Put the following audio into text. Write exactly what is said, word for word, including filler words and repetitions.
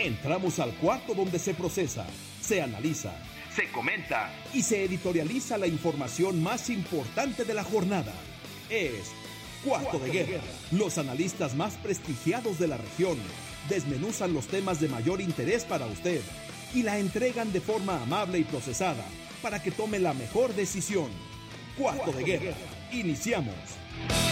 Entramos al cuarto donde se procesa, se analiza, se comenta y se editorializa la información más importante de la jornada. Es Cuarto de Guerra. Los analistas más prestigiados de la región desmenuzan los temas de mayor interés para usted y la entregan de forma amable y procesada para que tome la mejor decisión. Cuarto de Guerra. Iniciamos.